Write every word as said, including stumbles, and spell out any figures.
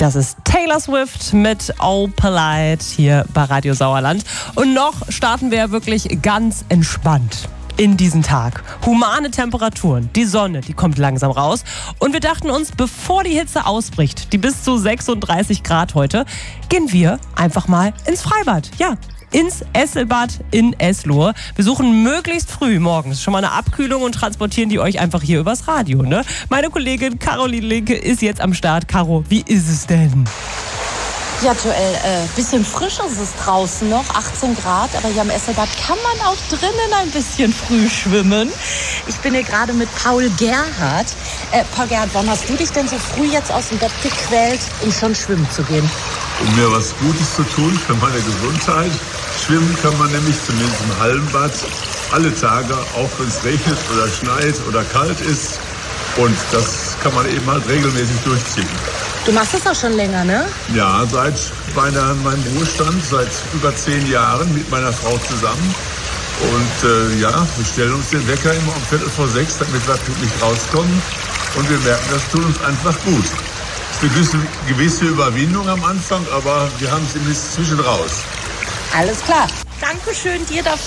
Das ist Taylor Swift mit Oh Polite hier bei Radio Sauerland. Und noch starten wir ja wirklich ganz entspannt in diesen Tag. Humane Temperaturen, die Sonne, die kommt langsam raus. Und wir dachten uns, bevor die Hitze ausbricht, die bis zu sechsunddreißig Grad heute, gehen wir einfach mal ins Freibad. Ja, ins Esselbad in Eslohe. Wir suchen möglichst früh morgens schon mal eine Abkühlung und transportieren die euch einfach hier übers Radio. Ne? Meine Kollegin Caroline Linke ist jetzt am Start. Caro, wie ist es denn? Ja, Joel, äh, bisschen frisch ist es draußen noch, achtzehn Grad, aber hier am Esselbad kann man auch drinnen ein bisschen früh schwimmen. Ich bin hier gerade mit Paul Gerhardt. Äh, Paul Gerhardt, wann hast du dich denn so früh jetzt aus dem Bett gequält, um schon schwimmen zu gehen? Um mir was Gutes zu tun für meine Gesundheit. Schwimmen kann man nämlich zumindest im Hallenbad alle Tage, auch wenn es regnet oder schneit oder kalt ist. Und das kann man eben halt regelmäßig durchziehen. Du machst das auch schon länger, ne? Ja, seit meiner, meinem Ruhestand, seit über zehn Jahren mit meiner Frau zusammen. Und äh, ja, wir stellen uns den Wecker immer um Viertel vor sechs, damit wir pünktlich rauskommen. Und wir merken, das tut uns einfach gut. Es ist eine gewisse Überwindung am Anfang, aber wir haben es inzwischen raus. Alles klar. Dankeschön dir dafür.